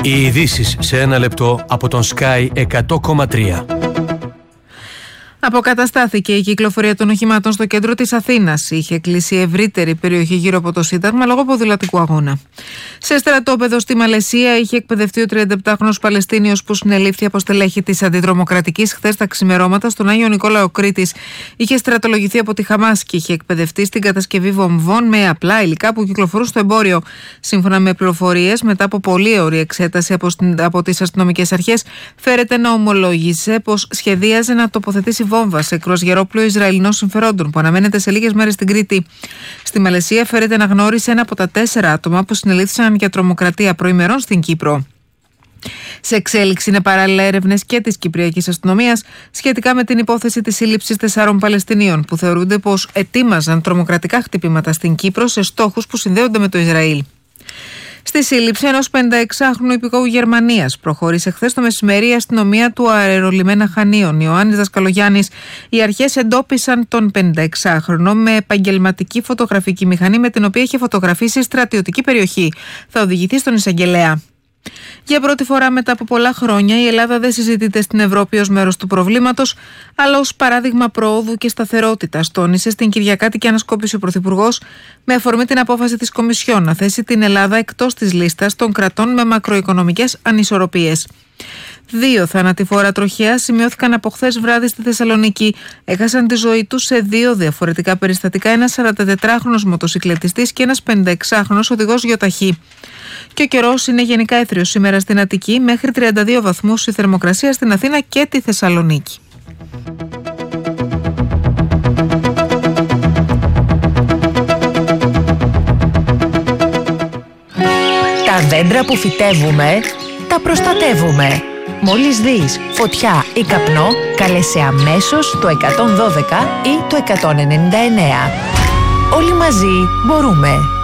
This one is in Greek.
Οι ειδήσεις σε ένα λεπτό από τον Sky 100,3. Αποκαταστάθηκε η κυκλοφορία των οχημάτων στο κέντρο της Αθήνας. Είχε κλείσει ευρύτερη περιοχή γύρω από το Σύνταγμα λόγω ποδηλατικού αγώνα. Σε στρατόπεδο στη Μαλαισία είχε εκπαιδευτεί ο 37χρονος Παλαιστίνιος που συνελήφθη από στελέχη της αντιδρομοκρατικής χθες τα ξημερώματα στον Άγιο Νικόλαο Κρήτης. Είχε στρατολογηθεί από τη Χαμάς και είχε εκπαιδευτεί στην κατασκευή βομβών με απλά υλικά που κυκλοφορούν στο εμπόριο. Σύμφωνα με πληροφορίες, μετά από πολύωρη εξέταση από τις αστυνομικές αρχές, φέρεται να ομολόγησε πως σχεδίαζε να τοποθετήσει βόμβα σε κρουαζιερόπλοιο Ισραηλινών συμφερόντων που αναμένεται σε λίγες μέρες στην Κρήτη. Στη Μαλαισία φέρεται να γνώρισε ένα από τα 4 άτομα που συνελήφθησαν για τρομοκρατία προημερών στην Κύπρο. Σε εξέλιξη είναι παράλληλα έρευνες και της Κυπριακής Αστυνομίας σχετικά με την υπόθεση της σύλληψης 4 Παλαιστινίων που θεωρούνται πως ετοίμαζαν τρομοκρατικά χτυπήματα στην Κύπρο σε στόχους που συνδέονται με το Ισραήλ. Στη σύλληψη ενός 56χρονου υπηκόου Γερμανίας προχώρησε χθες το μεσημέρι η αστυνομία του αερολιμένα Χανίων. Ιωάννης Δασκαλογιάννης. Οι αρχές εντόπισαν τον 56χρονο με επαγγελματική φωτογραφική μηχανή με την οποία είχε φωτογραφίσει στρατιωτική περιοχή. Θα οδηγηθεί στον εισαγγελέα. Για πρώτη φορά μετά από πολλά χρόνια η Ελλάδα δεν συζητείται στην Ευρώπη ως μέρος του προβλήματος, αλλά ως παράδειγμα προόδου και σταθερότητας, τόνισε στην Κυριακάτικη ανασκόπηση ο Πρωθυπουργός με αφορμή την απόφαση της Κομισιόν να θέσει την Ελλάδα εκτός της λίστας των κρατών με μακροοικονομικές ανισορροπίες. 2 θανατηφόρα τροχαία σημειώθηκαν από χθες βράδυ στη Θεσσαλονίκη. Έχασαν τη ζωή τους σε 2 διαφορετικά περιστατικά ένας 44χρονος μοτοσικλετιστής και ένας 56χρονος οδηγός γιοταχή. Και ο καιρός είναι γενικά έθριος σήμερα στην Αττική, μέχρι 32 βαθμούς η θερμοκρασία στην Αθήνα και τη Θεσσαλονίκη. Τα δέντρα που φυτεύουμε, τα προστατεύουμε. Μόλις δεις φωτιά ή καπνό, κάλεσε αμέσως το 112 ή το 199. Όλοι μαζί μπορούμε.